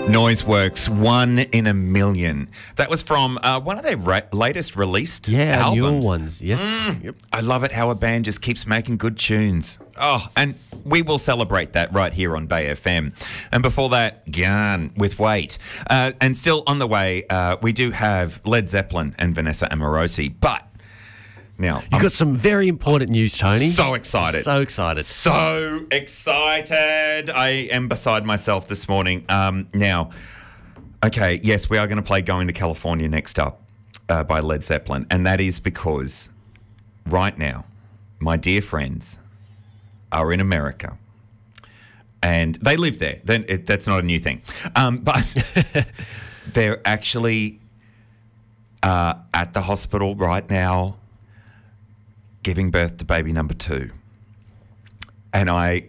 Noiseworks, 1 in a Million. That was from one of their latest released albums. Newer ones, yes. Yep. I love it how a band just keeps making good tunes. Oh, and we will celebrate that right here on Bay FM. And before that, Gyan with Wait. And still on the way, we do have Led Zeppelin and Vanessa Amorosi. But now, You've got some very important news, Tony. So excited. So excited. So excited. I am beside myself this morning. Now, okay, yes, we are going to play Going to California next up by Led Zeppelin. And that is because right now, my dear friends are in America. And they live there. That's not a new thing. But they're actually at the hospital right now giving birth to baby number 2. And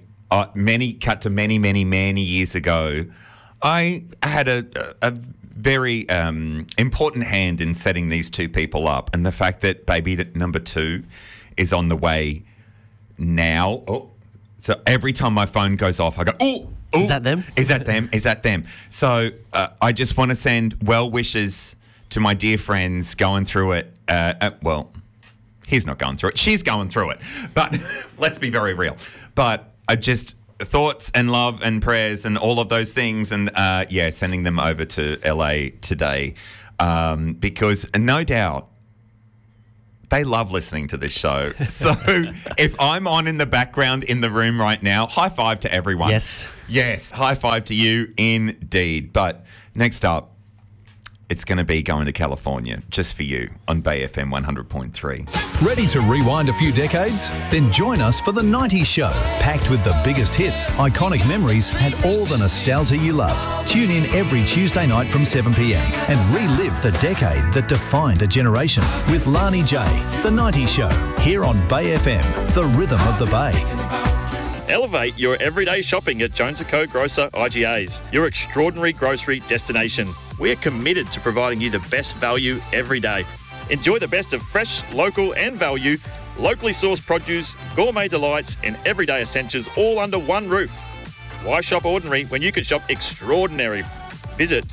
many years ago, I had a very important hand in setting these two people up. And the fact that baby number 2 is on the way now. Oh, so every time my phone goes off, I go, oh, is that them? Is that them? Is that them? So I just want to send well wishes to my dear friends going through it. Well, he's not going through it. She's going through it. But let's be very real. But I just thoughts and love and prayers and all of those things. And, sending them over to LA today because no doubt they love listening to this show. So if I'm on in the background in the room right now, high five to everyone. Yes. Yes, high five to you indeed. But next up, it's going to be Going to California, just for you, on Bay FM 100.3. Ready to rewind a few decades? Then join us for The 90s Show, packed with the biggest hits, iconic memories, and all the nostalgia you love. Tune in every Tuesday night from 7pm and relive the decade that defined a generation with Lani J. The 90s Show, here on Bay FM, the rhythm of the Bay. Elevate your everyday shopping at Jones & Co Grocer IGAs, your extraordinary grocery destination. We are committed to providing you the best value every day. Enjoy the best of fresh, local and value, locally sourced produce, gourmet delights and everyday essentials all under one roof. Why shop ordinary when you can shop extraordinary? Visit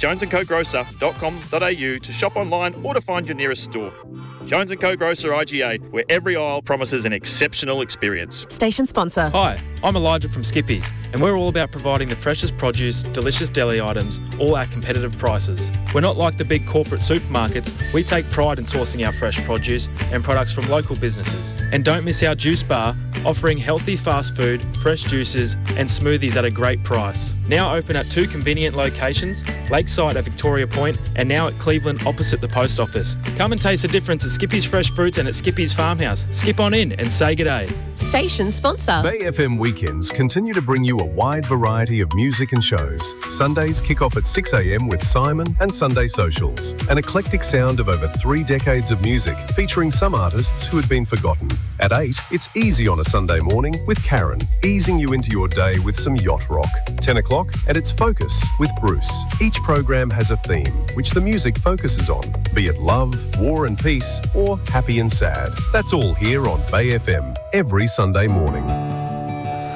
jonesandcogrocer.com.au to shop online or to find your nearest store. Jones & Co Grocer IGA, where every aisle promises an exceptional experience. Station sponsor. Hi, I'm Elijah from Skippies, and we're all about providing the freshest produce, delicious deli items, all at competitive prices. We're not like the big corporate supermarkets. We take pride in sourcing our fresh produce and products from local businesses. And don't miss our juice bar, offering healthy fast food, fresh juices and smoothies at a great price. Now open at 2 convenient locations, Lakeside at Victoria Point and now at Cleveland opposite the post office. Come and taste the difference at Skippy's Fresh Fruits and at Skippy's Farmhouse. Skip on in and say g'day. Station sponsor. Bay FM weekends continue to bring you a wide variety of music and shows. Sundays kick off at 6am with Simon and Sunday Socials, an eclectic sound of over 3 decades of music featuring some artists who had been forgotten. At 8, it's easy on a Sunday morning with Karen, easing you into your day with some yacht rock. 10 o'clock and it's Focus with Bruce. Each program has a theme which the music focuses on, be it love, war and peace, or happy and sad. That's all here on Bay FM every Sunday morning.